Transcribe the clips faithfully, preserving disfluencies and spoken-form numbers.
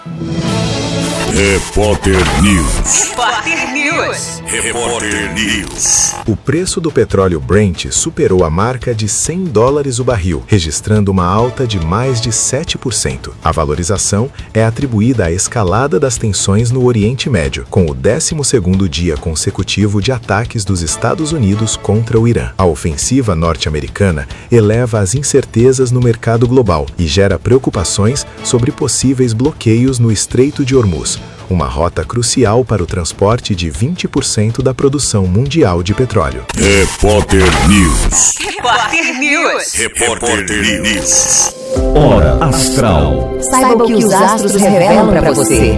Repórter News. Repórter News. Repórter News. O preço do petróleo Brent superou a marca de cem dólares o barril, registrando uma alta de mais de sete por cento. A valorização é atribuída à escalada das tensões no Oriente Médio, com o décimo segundo dia consecutivo de ataques dos Estados Unidos contra o Irã. A ofensiva norte-americana eleva as incertezas no mercado global e gera preocupações sobre possíveis bloqueios no Estreito de Hormuz, uma rota crucial para o transporte de vinte por cento da produção mundial de petróleo. Repórter News. Repórter News. Repórter News. Hora Astral. Saiba o que os astros revelam para você.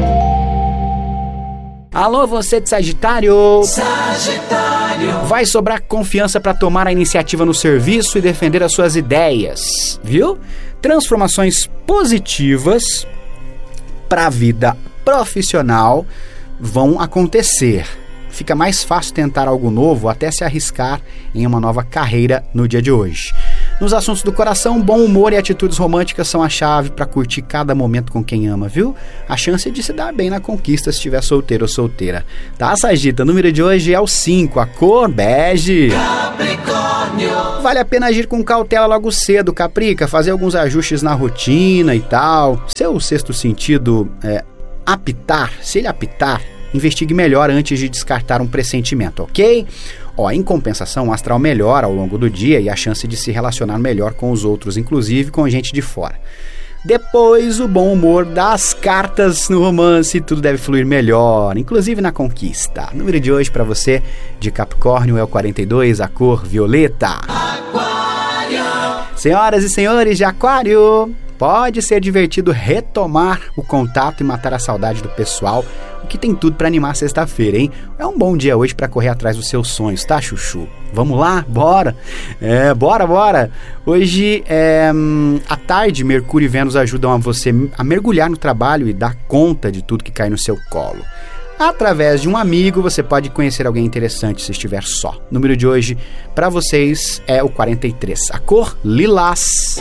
Alô, você de Sagitário! Sagitário. Vai sobrar confiança para tomar a iniciativa no serviço e defender as suas ideias, viu? Transformações positivas para a vida profissional vão acontecer. Fica mais fácil tentar algo novo até se arriscar em uma nova carreira no dia de hoje. Nos assuntos do coração, bom humor e atitudes românticas são a chave para curtir cada momento com quem ama, viu? A chance de se dar bem na conquista se estiver solteiro ou solteira. Tá, Sagita? O número de hoje é o cinco, a cor bege. Capricórnio. Vale a pena agir com cautela logo cedo, Caprica, fazer alguns ajustes na rotina e tal. Seu sexto sentido é apitar, se ele apitar, investigue melhor antes de descartar um pressentimento, ok? Ó, em compensação, o astral melhora ao longo do dia e a chance de se relacionar melhor com os outros, inclusive com gente de fora. Depois, o bom humor das cartas no romance, tudo deve fluir melhor, inclusive na conquista. O número de hoje para você de Capricórnio é o quarenta e dois, a cor violeta. Aquário. Senhoras e senhores de Aquário, pode ser divertido retomar o contato e matar a saudade do pessoal, o que tem tudo para animar a sexta-feira, hein? É um bom dia hoje para correr atrás dos seus sonhos, tá, Chuchu? Vamos lá? Bora! É, bora, bora! Hoje, é, à tarde, Mercúrio e Vênus ajudam a você a mergulhar no trabalho e dar conta de tudo que cai no seu colo. Através de um amigo, você pode conhecer alguém interessante se estiver só. O número de hoje para vocês é o quarenta e três, a cor lilás.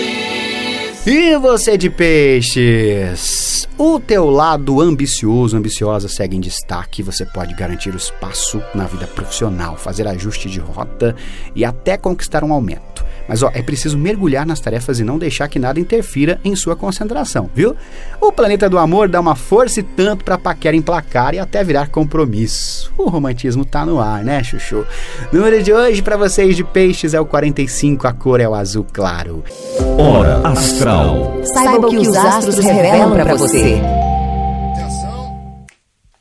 E você de peixes, o teu lado ambicioso, ambiciosa segue em destaque. Você pode garantir o espaço na vida profissional, fazer ajuste de rota e até conquistar um aumento. Mas ó, é preciso mergulhar nas tarefas e não deixar que nada interfira em sua concentração, viu? O planeta do amor dá uma força e tanto pra paquera emplacar e até virar compromisso. O romantismo tá no ar, né, Chuchu? O número de hoje pra vocês de peixes é o quarenta e cinco, a cor é o azul claro. Hora Astral. Saiba o que os astros revelam para você.